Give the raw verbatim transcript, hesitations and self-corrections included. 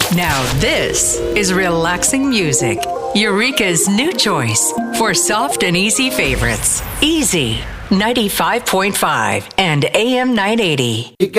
Now this is relaxing music. Eureka's new choice for soft and easy favorites. Easy ninety-five point five and A M nine eighty. You